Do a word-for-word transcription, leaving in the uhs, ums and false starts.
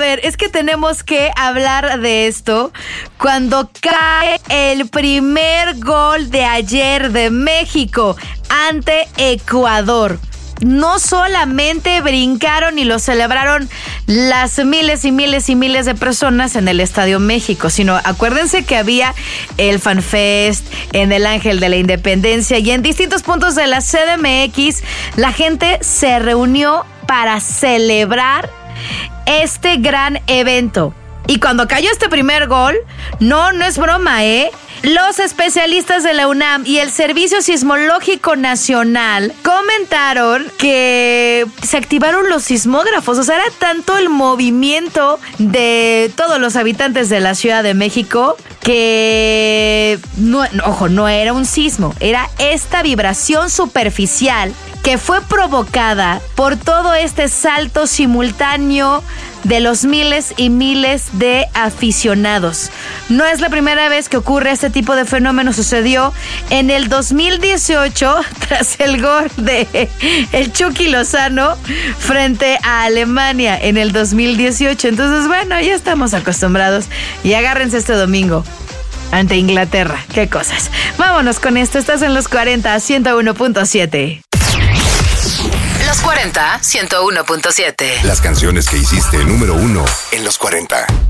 ver, es que tenemos que hablar de esto cuando cae el primer gol de ayer de México ante Ecuador. No solamente brincaron y lo celebraron las miles y miles y miles de personas en el Estadio México, sino acuérdense que había el FanFest en el Ángel de la Independencia y en distintos puntos de la C D M X la gente se reunió para celebrar este gran evento. Y cuando cayó este primer gol, no, no es broma, ¿eh? Los especialistas de la UNAM y el Servicio Sismológico Nacional comentaron que se activaron los sismógrafos. O sea, era tanto el movimiento de todos los habitantes de la Ciudad de México que, no, ojo, no era un sismo, era esta vibración superficial que fue provocada por todo este salto simultáneo de los miles y miles de aficionados. No es la primera vez que ocurre este tipo de fenómeno. Sucedió en el dos mil dieciocho tras el gol de el Chucky Lozano frente a Alemania en el dos mil dieciocho. Entonces, bueno, ya estamos acostumbrados y agárrense este domingo ante Inglaterra. Qué cosas. Vámonos con esto. Estás en Los cuarenta, ciento uno punto siete. Los cuarenta, ciento uno punto siete. Las canciones que hiciste número uno en Los cuarenta.